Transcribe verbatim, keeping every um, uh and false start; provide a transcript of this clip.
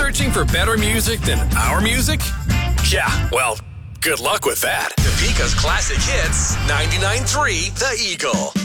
searching for better music than our music? Yeah, well, good luck with that. Topeka's classic hits, ninety-nine point three The Eagle.